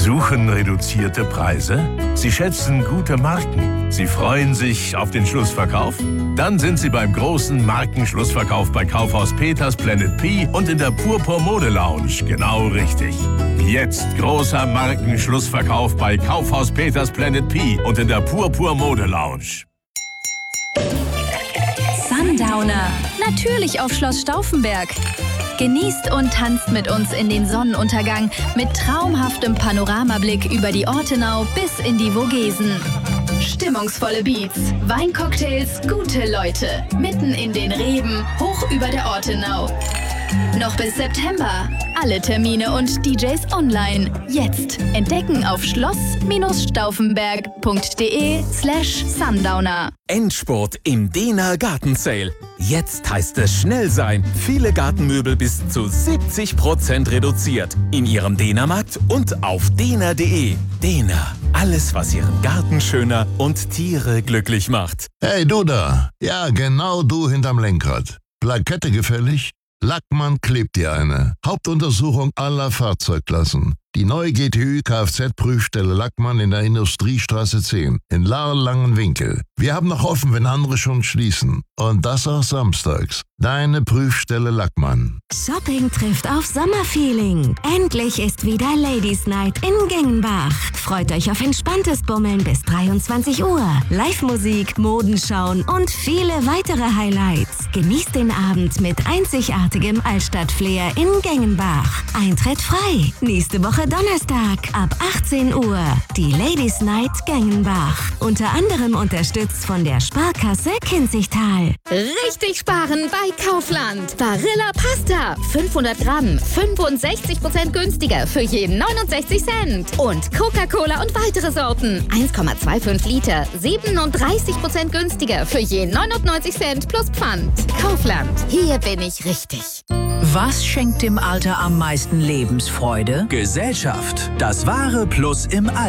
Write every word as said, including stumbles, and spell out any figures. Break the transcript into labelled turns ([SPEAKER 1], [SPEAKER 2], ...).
[SPEAKER 1] suchen reduzierte Preise? Sie schätzen gute Marken? Sie freuen sich auf den Schlussverkauf? Dann sind Sie beim großen Markenschlussverkauf bei Kaufhaus Peters Planet P und in der Purpur Mode Lounge genau richtig. Jetzt großer Markenschlussverkauf bei Kaufhaus Peters Planet P und in der Purpur Mode Lounge.
[SPEAKER 2] Sundowner, natürlich auf Schloss Stauffenberg. Genießt und tanzt mit uns in den Sonnenuntergang mit traumhaftem Panoramablick über die Ortenau bis in die Vogesen. Stimmungsvolle Beats, Weincocktails, gute Leute, mitten in den Reben, hoch über der Ortenau. Noch bis September. Alle Termine und D Js online. Jetzt entdecken auf schloss-stauffenberg.de slash Sundowner.
[SPEAKER 3] Endspurt im Dehner Gartensale. Jetzt heißt es schnell sein. Viele Gartenmöbel bis zu siebzig Prozent reduziert. In Ihrem Dehnermarkt und auf dehner punkt de. Dehner. Alles, was Ihren Garten schöner und Tiere glücklich macht.
[SPEAKER 4] Hey, du da. Ja, genau du hinterm Lenkrad. Plakette gefällig? Lackmann klebt dir eine. Hauptuntersuchung aller Fahrzeugklassen. Die neue G T Ü Kfz-Prüfstelle Lackmann in der Industriestraße zehn in Lahr-Langenwinkel. Wir haben noch offen, wenn andere schon schließen. Und das auch samstags. Deine Prüfstelle Lackmann.
[SPEAKER 5] Shopping trifft auf Sommerfeeling. Endlich ist wieder Ladies Night in Gengenbach. Freut euch auf entspanntes Bummeln bis dreiundzwanzig Uhr. Live-Musik, Modenschauen und viele weitere Highlights. Genießt den Abend mit einzigartigem Altstadt-Flair in Gengenbach. Eintritt frei. Nächste Woche Donnerstag ab achtzehn Uhr. Die Ladies Night Gengenbach. Unter anderem unterstützt von der Sparkasse Kinzigtal.
[SPEAKER 6] Richtig sparen bei Kaufland. Barilla Pasta. fünfhundert Gramm. fünfundsechzig Prozent günstiger für je neunundsechzig Cent. Und Coca-Cola und weitere Sorten. eins Komma fünfundzwanzig Liter. siebenunddreißig Prozent günstiger für je neunundneunzig Cent plus Pfand. Kaufland. Hier bin ich richtig.
[SPEAKER 7] Was schenkt dem Alter am meisten Lebensfreude?
[SPEAKER 3] Gesellschaft. Das wahre Plus im Alter.